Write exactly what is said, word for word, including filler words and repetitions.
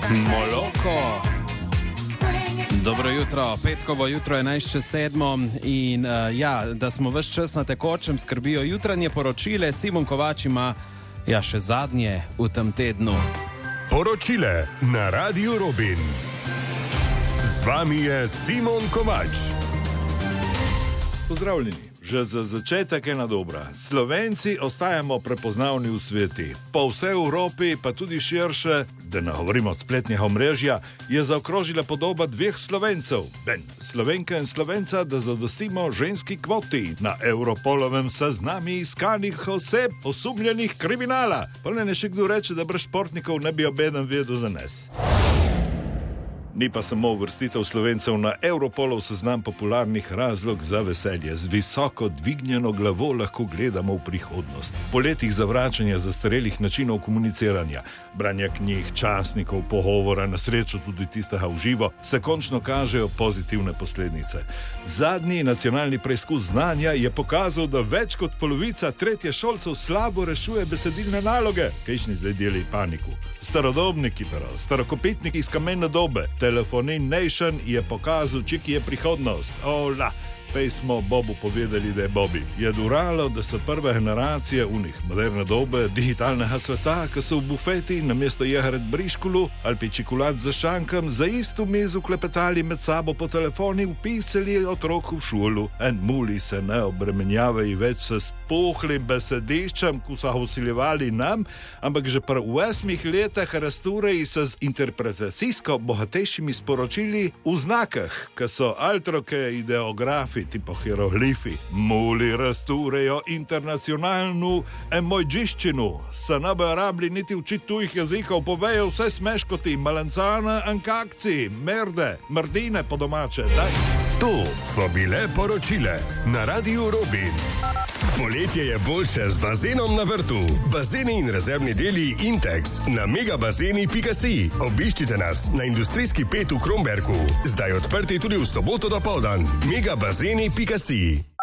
Moloko. Dobro jutro, petkovo jutro je enajst čez sedmo in uh, ja, da smo ves čas na tekočem, skrbijo jutranje poročile. Simon Kovač ima ja še zadnje v tem tednu. Poročile na Radiu Robin. Z vami je Simon Kovač. Pozdravljeni. Že za začetek ena dobra. Slovenci ostajamo prepoznavni v sveti. Po vsej Evropi, pa tudi širše, da ne govorimo od spletnega omrežja, je zaokrožila podoba dveh Slovencev. Ben, Slovenka in Slovenca, da zadostimo ženski kvoti na Europolovem seznamu iskanih oseb osumljenih kriminala. Pa ne še kdo reče, da brez športnikov ne bi obeden vedel za nas. Ni pa samo uvrstitev Slovencev na Europolov seznam popularnih razlog za veselje. Z visoko dvignjeno glavo lahko gledamo v prihodnost. Po letih zavračanja zastarelih načinov komuniciranja, branja knjig, časnikov, pogovora, na srečo tudi tistega v živo, se končno kažejo pozitivne posledice. Zadnji nacionalni preizkus znanja je pokazal, da več kot polovica tretješolcev slabo rešuje besedilne naloge. Kajšni zdaj deli paniku? Starodobniki, pero, starokopitniki iz kamene dobe. Telephone Nation je pokazal, čiki je prihodnost. Ola, pej smo Bobu povedali, da je Bobi. Je duralo, da so prve generacije unih moderne dobe digitalnega sveta, ki so v bufeti namesto jehret briškulu ali pa čikolat za šankom za isto mizo klepetali med sabo po telefoni, upisali otroku v šolu. En muli se ne obremenjavajo več s pohlim besediščem, ko so usiljevali nam, ampak že pri osmih letih rastureji se z interpretacijsko bogatejšimi sporočili v znakah, ki so altroke ideografi tipo hieroglifi. Muli rasturejo internacionalnu emojžiščinu. Se ne bojo rabili niti učiti tujih jezikov, povejo vse smeškoti, malancane, ankakci, merde, mrdine po domače. Daj. To so bile poročile na Radiu Robin. Poletje je boljše z bazenom na vrtu. Bazeni in rezervni deli Intex na megabazeni pika si. Obiščite nas na industrijski pet v Kromberku. Zdaj odprti tudi v soboto dopoldan. megabazeni pika si.